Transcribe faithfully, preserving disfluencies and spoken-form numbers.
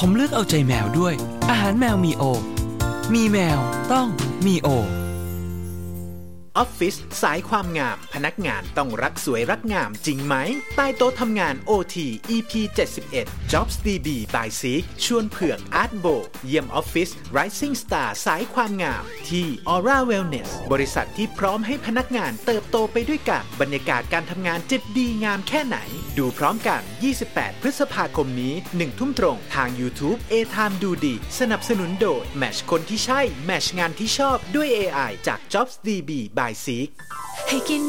ผมเลือกเอาใจแมวด้วยอาหารแมวมีโอมีแมวต้องมีโอออฟฟิศสายความงามพนักงานต้องรักสวยรักงามจริงไหมใต้โต๊ะทำงาน โอ ที อี พี เจ็ดสิบเอ็ด Jobs ดี บี by Seek ชวนเผือกอาร์ตโบเยี่ยมออฟฟิศ Rising Star สายความงามที่ Aura Wellness บริษัทที่พร้อมให้พนักงานเติบโตไปด้วยกันบรรยากาศการทำงานจะดีงามแค่ไหนดูพร้อมกันยี่สิบแปดพฤษภาคมนี้หนึ่งทุ่มตรงทาง YouTube A-Time ดูดีสนับสนุนโดยแมทช์คนที่ใช่แมทช์งานที่ชอบด้วย เอ ไอ จาก Jobs ดี บี by Seek ให้กิน